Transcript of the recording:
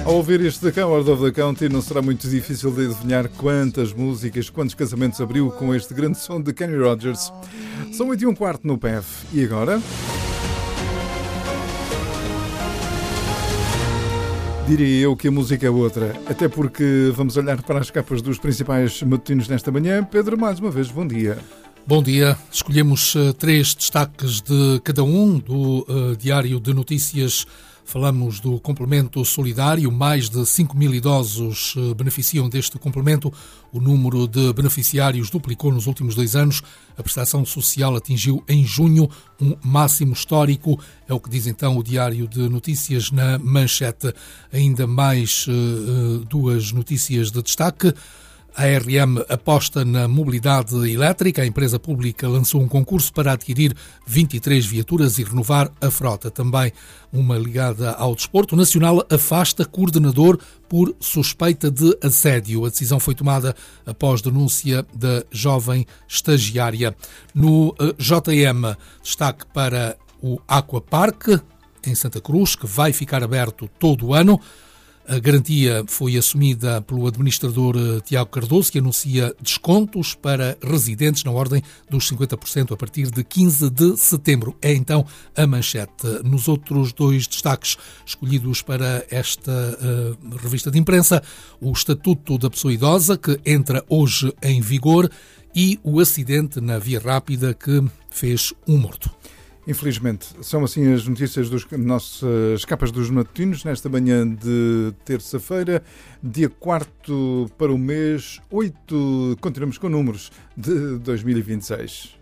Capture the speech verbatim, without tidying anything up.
Ao ouvir este The Coward of the County, não será muito difícil de adivinhar quantas músicas, quantos casamentos abriu com este grande som de Kenny Rogers. São oito e um quarto no P F. E agora? Diria eu que a música é outra, até porque vamos olhar para as capas dos principais matutinos nesta manhã. Pedro, mais uma vez, bom dia. Bom dia. Escolhemos uh, três destaques de cada um do uh, Diário de Notícias. Falamos do complemento solidário. Mais de cinco mil idosos uh, beneficiam deste complemento. O número de beneficiários duplicou nos últimos dois anos. A prestação social atingiu em junho um máximo histórico. É o que diz então o Diário de Notícias na manchete. Ainda mais uh, duas notícias de destaque. A A R M aposta na mobilidade elétrica. A empresa pública lançou um concurso para adquirir vinte e três viaturas e renovar a frota. Também uma ligada ao desporto. O Nacional afasta coordenador por suspeita de assédio. A decisão foi tomada após denúncia da jovem estagiária. No J M, destaque para o Aquapark, em Santa Cruz, que vai ficar aberto todo o ano. A garantia foi assumida pelo administrador Tiago Cardoso, que anuncia descontos para residentes na ordem dos cinquenta por cento a partir de quinze de setembro. É então a manchete. Nos outros dois destaques escolhidos para esta uh, revista de imprensa, o Estatuto da Pessoa Idosa, que entra hoje em vigor, e o acidente na Via Rápida que fez um morto. Infelizmente, são assim as notícias das nossas capas dos matutinos nesta manhã de terça-feira, dia quatro para o mês oito. Continuamos com números de dois mil e vinte e seis.